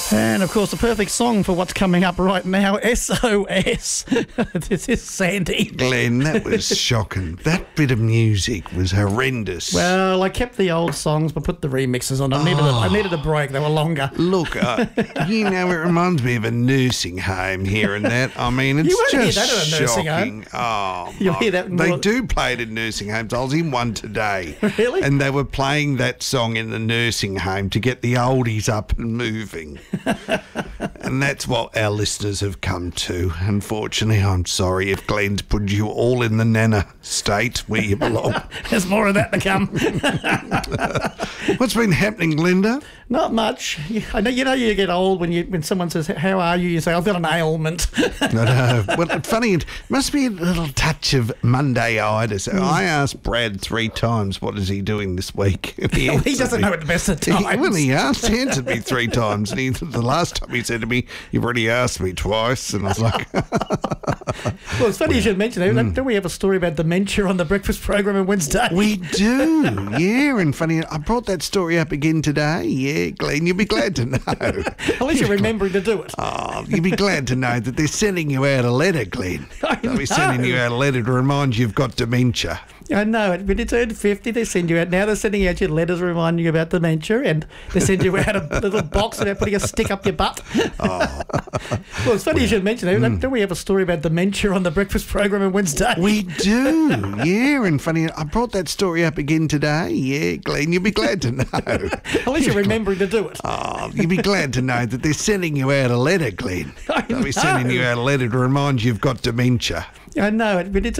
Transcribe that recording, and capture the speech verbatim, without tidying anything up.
And, of course, the perfect song for what's coming up right now, S O S. This is Sandy. Glenn, that was shocking. That bit of music was horrendous. Well, I kept the old songs but put the remixes on. I needed, Oh. a, I needed a break. They were longer. Look, uh, you know, it reminds me of a nursing home here and that. I mean, it's You won't hear just that at a nursing home. shocking. Oh, You'll my- hear that in They more- do play it in nursing homes. I was in one today. Really? And they were playing that song in the nursing home to get the oldies up and moving. And that's what our listeners have come to. Unfortunately, I'm sorry if Glenn's put you all in the nana state where you belong. There's more of that to come. What's been happening, Linda? Not much. You- I know you know you get old when you when someone says, "How are you?" You say, "I've got an ailment." No, no. Well, it's funny, it must be a little touch of Monday-itis. I asked Brad three times, what is he doing this week? He, he answered doesn't me. know at the best of He, times. well, he asked, he answered me three times, and he, the last time he said to me, "You've already asked me twice," and I was like, Well, it's funny you should mention that. Hmm. Don't we have a story about dementia on the breakfast program on Wednesday? "We do, yeah." And funny, I brought that story up again today. Yeah, Glenn, you'll be glad to know. At least you're remembering to do it. Oh, you'll be glad to know that they're sending you out a letter, Glenn. I They'll be sending know. you out a letter to remind you you've got dementia. I know. When you turn fifty, they send you out. Now they're sending out your letters reminding you about dementia, and they send you out a little box about putting a stick up your butt. Oh. Well, it's funny you should mention that. Mm. Don't we have a story about dementia on the breakfast program on Wednesday? We do, yeah. And funny, I brought that story up again today. Yeah, Glenn, you'll be glad to know. At least you're remembering to do it. Oh, you'll be glad to know that they're sending you out a letter, Glenn. I They'll be sending know. you out a letter to remind you you've got dementia. I know. When you turn